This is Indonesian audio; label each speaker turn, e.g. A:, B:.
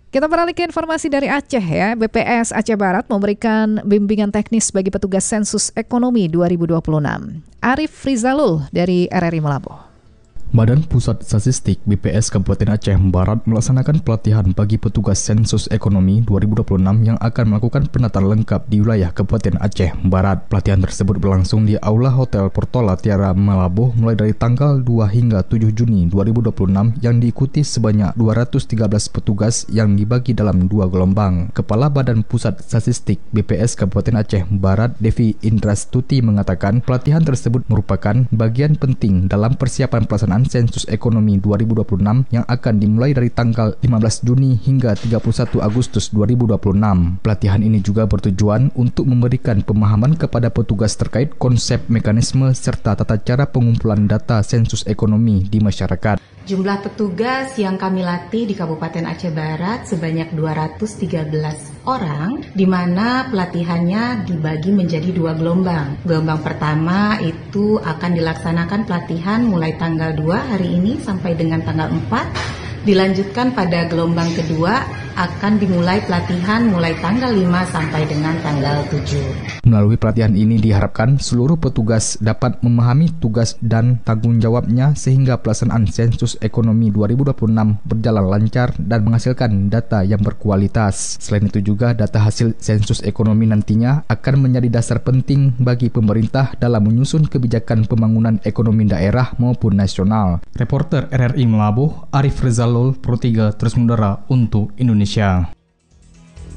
A: Kita beralih ke informasi dari Aceh ya. BPS Aceh Barat memberikan bimbingan teknis bagi petugas sensus ekonomi 2026. Arif Rizalul dari RRI Melabuh.
B: Badan Pusat Statistik BPS Kabupaten Aceh Barat melaksanakan pelatihan bagi petugas sensus ekonomi 2026 yang akan melakukan penataan lengkap di wilayah Kabupaten Aceh Barat. Pelatihan tersebut berlangsung di Aula Hotel Portola Tiara Melabuh mulai dari tanggal 2 hingga 7 Juni 2026 yang diikuti sebanyak 213 petugas yang dibagi dalam 2 gelombang. Kepala Badan Pusat Statistik BPS Kabupaten Aceh Barat, Devi Indrastuti mengatakan pelatihan tersebut merupakan bagian penting dalam persiapan pelaksanaan sensus ekonomi 2026 yang akan dimulai dari tanggal 15 Juni hingga 31 Agustus 2026. Pelatihan ini juga bertujuan untuk memberikan pemahaman kepada petugas terkait konsep, mekanisme, serta tata cara pengumpulan data sensus ekonomi di masyarakat.
C: Jumlah petugas yang kami latih di Kabupaten Aceh Barat sebanyak 213 orang, di mana pelatihannya dibagi menjadi 2 gelombang. Gelombang pertama itu akan dilaksanakan pelatihan mulai tanggal 2 hari ini sampai dengan tanggal 4. Dilanjutkan pada gelombang kedua akan dimulai pelatihan mulai tanggal 5 sampai dengan tanggal 7.
B: Melalui pelatihan ini diharapkan seluruh petugas dapat memahami tugas dan tanggung jawabnya sehingga pelaksanaan sensus ekonomi 2026 berjalan lancar dan menghasilkan data yang berkualitas. Selain itu juga data hasil sensus ekonomi nantinya akan menjadi dasar penting bagi pemerintah dalam menyusun kebijakan pembangunan ekonomi daerah maupun nasional. Reporter RRI Melabuh, Arif Rizalul, Pro 3 terus mengudara untuk Indonesia.